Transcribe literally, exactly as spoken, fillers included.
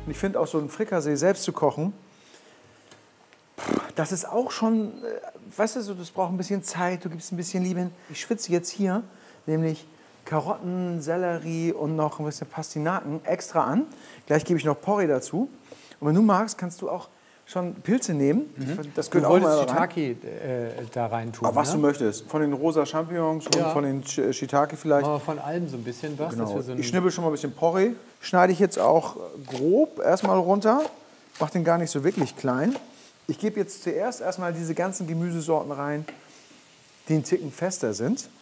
Und ich finde auch so einen Frikassee selbst zu kochen, das ist auch schon, weißt du, so, das braucht ein bisschen Zeit, du gibst ein bisschen Liebe hin. Ich schwitze jetzt hier nämlich Karotten, Sellerie und noch ein bisschen Pastinaken extra an. Gleich gebe ich noch Porree dazu. Und wenn du magst, kannst du auch schon Pilze nehmen. Mhm. Das du auch wolltest mal Shiitake äh, da rein tun, aber was ne? du möchtest. Von den rosa Champignons Ja. und von den Shiitake vielleicht. Aber von allem so ein bisschen was. Genau. Dass wir so ein Ich schnibbel schon mal ein bisschen Porree. Schneide ich jetzt auch grob erstmal runter. Mach den gar nicht so wirklich klein. Ich gebe jetzt zuerst erstmal diese ganzen Gemüsesorten rein, die einen Ticken fester sind.